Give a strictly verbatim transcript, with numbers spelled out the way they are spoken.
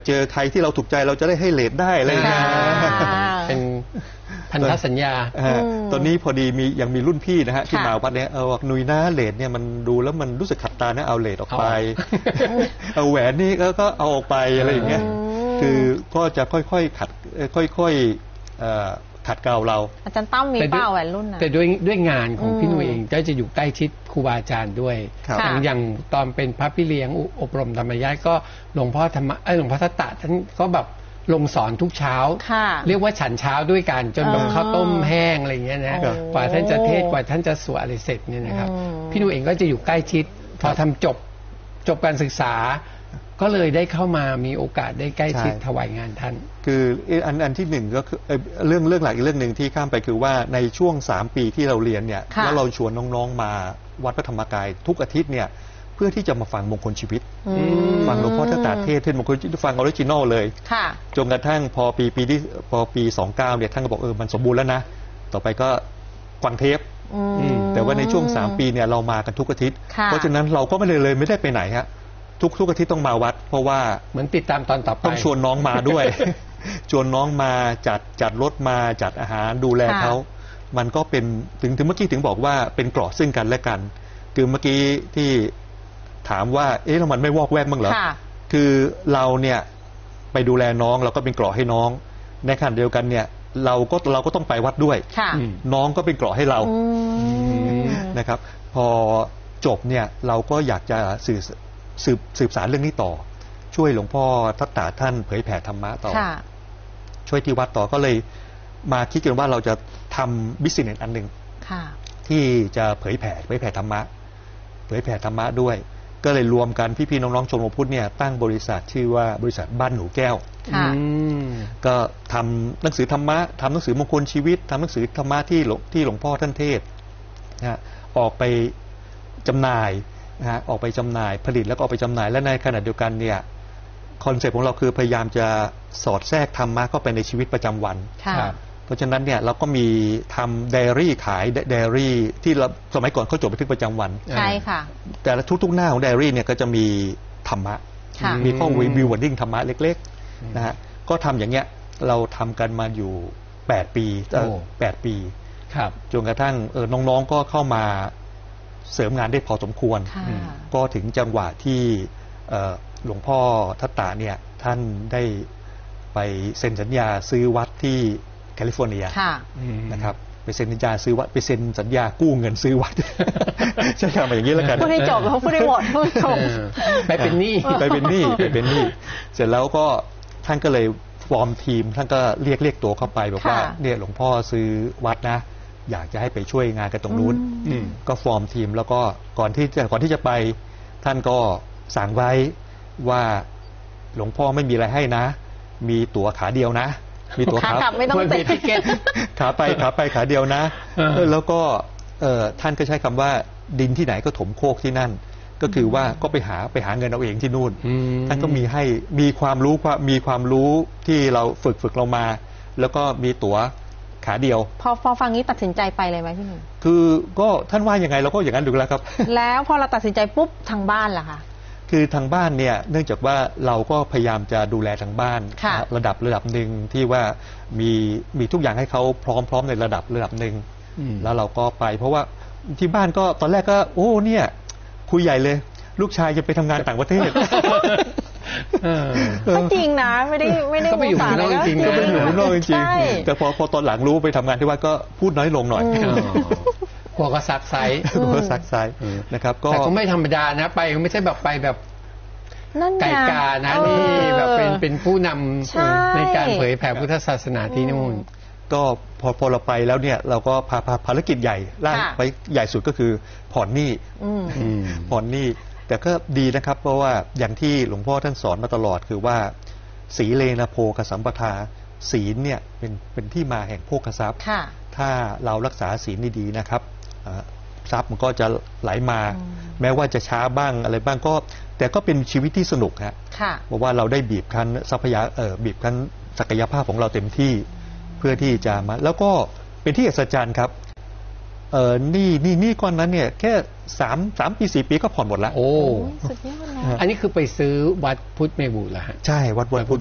เจอใครที่เราถูกใจเราจะได้ให้เลทได้อะไรอย่างเงี้ยเป็นพันธสัญญาตอนนี้พอดีมียังมีรุ่นพี่นะฮะที่มาวัดเนี้ยเออหนุยนะเลทเนี่ยมันดูแล้วมันรู้สึกขัดตานะเอาเลทออกไปเอาแหวนนี่ก็เอาออกไปอะไรอย่างเงี้ยคือก็จะค่อยๆขัดค่อยๆขัดเกลาเราอาจารย์ตั้มมีเป้าแหวนรุ่นนะแต่ด้วยด้วยงานของพี่หนุ่ยเองก็จะอยู่ใกล้ชิดครูบาอาจารย์ด้วยอย่างอย่างตอนเป็นพระพี่เลี้ยงอบรมธรรมญาติก็หลวงพ่อธรรมะเออหลวงพ่อทัตตะท่านก็แบบลงสอนทุกเช้าเรียกว่าฉันเช้าด้วยกันจนแบบข้าวต้มแห้งอะไรอย่างเงี้ยนะกว่าท่านจะเทศกว่าท่านจะสวดอะไรเสร็จเนี่ยนะครับพี่หนุ่ยเองก็จะอยู่ใกล้ชิดพอทำจบจบการศึกษาก็เลยได้เข้ามามีโอกาสได้ใกล้ชิดถวายงานท่านคืออันอันที่หนึ่งก็คือเรื่องเรื่องหลักอีกเรื่องหนึ่งที่ข้ามไปคือว่าในช่วงสามปีที่เราเรียนเนี่ยแล้วเราชวนน้องๆมาวัดพระธรรมกายทุกอาทิตย์เนี่ยเพื่อที่จะมาฟังมงคลชีวิตฟังหลวงพ่อทัตตะเทศเทศมงคลชีวิตฟังออริจินอลเลยจนกระทั่งพอปีปีที่พอปีสองเก้าเนี่ยท่านก็บอกเออมันสมบูรณ์แล้วนะต่อไปก็ฟังเทปแต่ว่าในช่วงสามปีเนี่ยเรามากันทุกอาทิตย์เพราะฉะนั้นเราก็ไม่เลยเลยไม่ได้ไปไหนฮะทุกทุกอาทิตย์ต้องมาวัดเพราะว่าเหมือนติดตามตอนต่อไปต้องชวนน้องมาด้วยชวนน้องมาจัดจัดรถมาจัดอาหารดูแลเขามันก็เป็นถึงถึงเมื่อกี้ถึงบอกว่าเป็นเกราะซึ่งกันและกันคือเมื่อกี้ที่ถามว่าเอ๊ะแล้วมันไม่วอกแวกมั้งเหรอคือเราเนี่ยไปดูแลน้องเราก็เป็นเกราะให้น้องในขณะเดียวกันเนี่ยเราก็เราก็ต้องไปวัดด้วยน้องก็เป็นเกราะให้เรานะครับพอจบเนี่ยเราก็อยากจะสื่อสืบสืบสารเรื่องนี้ต่อช่วยหลวงพ่อทัตตะท่านเผยแผ่ธรรมะต่อช่วยที่วัดต่อก็เลยมาคิดกันว่าเราจะทำบิสเนสอันหนึ่งที่จะเผยแผ่เผยแผ่ธรรมะเผยแผ่ธรรมะด้วยก็เลยรวมกันพี่ๆน้องๆชมรมพุทธเนี่ยตั้งบริษัทชื่อว่าบริษัทบ้านหนูแก้วก็ทำหนังสือธรรมะทำหนังสือมงคลชีวิตทำหนังสือธรรมะที่ที่หลวงพ่อท่านเทศนะออกไปจำหน่ายนะฮะออกไปจำหน่ายผลิตแล้วก็ออกไปจำหน่ายและในขณะเดียวกันเนี่ยคอนเซ็ปต์ของเราคือพยายามจะสอดแทรกธรรมะเข้าไปในชีวิตประจำวันเพราะฉะนั้นเนี่ยเราก็มีทำไดอารี่ขายไดอารี่ที่เราสมัยก่อนเขาจดบันทึกประจำวันใช่ค่ะแต่ละทุกๆหน้าของไดอารี่เนี่ยก็จะมีธรรมะมีข้อรีวิวดิ้งธรรมะเล็กๆนะฮะก็ทำอย่างเงี้ยเราทำกันมาอยู่แปดปีแปดปีจนกระทั่งเออน้องๆก็เข้ามาเสริมงานได้พอสมควรก็ถึงจังหวะที่หลวงพ่อทัตตะเนี่ยท่านได้ไปเซ็นสัญญาซื้อวัดที่แคลิฟอร์เนียนะครับไปเซ็นสัญญาซื้อวัดไปเซ็นสัญญากู้เงินซื้อวัดใช่ครับอย่างนี้แล้วกันพูดให้จบแล้วพูดให้หมดพูดจบไปเป็นหนี้ไปเป็นหนี้ไปเป็นหนี้เสร็จแล้วก็ท่านก็เลยฟอร์มทีมท่านก็เรียกเรียกตัวเข้าไปบอกว่าเนี่ยหลวงพ่อซื้อวัดนะอยากจะให้ไปช่วยงานกันตรงนู้นก็ฟอร์มทีมแล้วก็ก่อนที่จะก่อนที่จะไปท่านก็สั่งไว้ว่าหลวงพ่อไม่มีอะไรให้นะมีตั๋วขาเดียวนะมีตั๋วขาไม่ต้องติดทิเก็ตขาไปขาไปขาเดียวนะแล้วก็ท่านก็ใช้คำว่าดินที่ไหนก็ถมโคกที่นั่นก็คือว่าก็ไปหาไปหาเงินเอาเองที่นู่นท่านก็มีให้มีความรู้มีความรู้ที่เราฝึกฝึกเรามาแล้วก็มีตั๋วขาเดียวพอพอฟังนี้ตัดสินใจไปเลยไหมพี่หนุ่มคือก็ท่านว่ายังไงเราก็อย่างนั้นดูแล้วครับแล้วพอเราตัดสินใจปุ๊บทางบ้านล่ะคะคือทางบ้านเนี่ยเนื่องจากว่าเราก็พยายามจะดูแลทางบ้านระดับระดับหนึ่งที่ว่ามีมีทุกอย่างให้เขาพร้อมพร้อมในระดับระดับหนึ่งแล้วเราก็ไปเพราะว่าที่บ้านก็ตอนแรกก็โอ้เนี่ยคุยใหญ่เลยลูกชายจะไปทำงานต่างประเทศก็จริงนะไม่ได้ไม่ได้ก็ไปอยู่ข้างนอกจริงก็ไปอยู่ข้างนอกจริงแต่พอพอตอนหลังรู้ไปทำงานที่ว่าก็พูดน้อยลงหน่อยกลัวก็ซักไซกลัวซักไซนะครับก็แต่ก็ไม่ธรรมดานะไปไม่ใช่แบบไปแบบไก่กานะนี่แบบเป็นเป็นผู้นำในการเผยแผ่พุทธศาสนาที่นู่นก็พอพอเราไปแล้วเนี่ยเราก็พาภารกิจใหญ่ล่างไปใหญ่สุดก็คือผ่อนหนี้ผ่อนหนี้แต่ก็ดีนะครับเพราะว่าอย่างที่หลวงพ่อท่านสอนมาตลอดคือว่าสีเลนะโภคสัมปทาศีลเนี่ยเป็นเป็นที่มาแห่งโภคทรัพย์ถ้าเรารักษาศีลดีๆนะครับทรัพย์มันก็จะไหลมาแม้ว่าจะช้าบ้างอะไรบ้างก็แต่ก็เป็นชีวิตที่สนุกฮะเพราะว่าเราได้บีบคั้นทรัพยาเอ่อบีบคั้นศักยภาพของเราเต็มที่เพื่อที่จะมาแล้วก็เป็นที่อัศจรรย์ครับเอ่อนี่นี่นี่ก้อนนั้นเนี่ยแค่สามสามปีสี่ปีก็ผ่อนหมดแล้วโอ้สุดยอดนะอันนี้คือไปซื้อวัดพุทธเมบุเหรอฮะใช่วัดวัดพุทธ